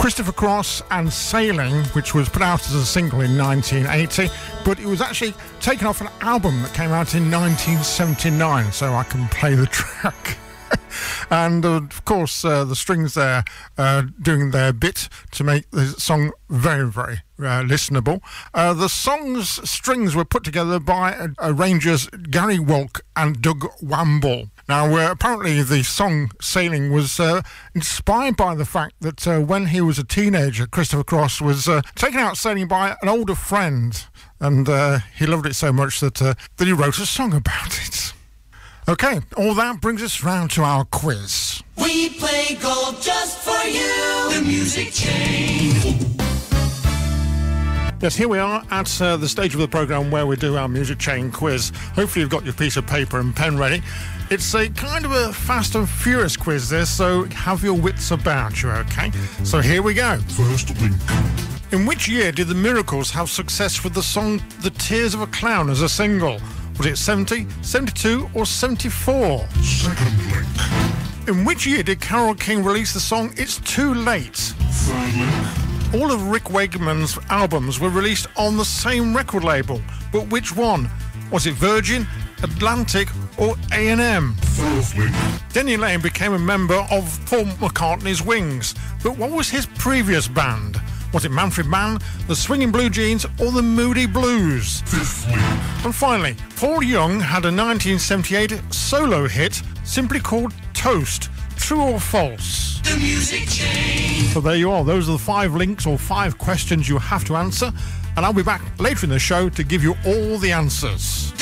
Christopher Cross and Sailing, which was put out as a single in 1980, but it was actually taken off an album that came out in 1979, so I can play the track. And of course the strings there doing their bit to make the song very, very listenable. The song's strings were put together by arrangers Gary Wolk and Doug Wamble. Now apparently the song Sailing was inspired by the fact that when he was a teenager, Christopher Cross was taken out sailing by an older friend, and he loved it so much that he wrote a song about it. Okay, all that brings us round to our quiz. We play golf just for you, the Music Chain. Yes, here we are at the stage of the programme where we do our Music Chain quiz. Hopefully you've got your piece of paper and pen ready. It's a kind of a fast and furious quiz this, so have your wits about you, okay? So here we go. First link. In which year did the Miracles have success with the song The Tears of a Clown as a single? Was it 70, 72 or 74? Second link. In which year did Carole King release the song It's Too Late? Third link. All of Rick Wakeman's albums were released on the same record label, but which one? Was it Virgin, Atlantic or A&M? Fourth link. Denny Laine became a member of Paul McCartney's Wings, but what was his previous band? Was it Manfred Mann, the Swinging Blue Jeans or the Moody Blues? Fifth link. And finally, Paul Young had a 1978 solo hit simply called Toast. True or false? The Music Chain. So there you are. Those are the 5 links or 5 questions you have to answer. And I'll be back later in the show to give you all the answers.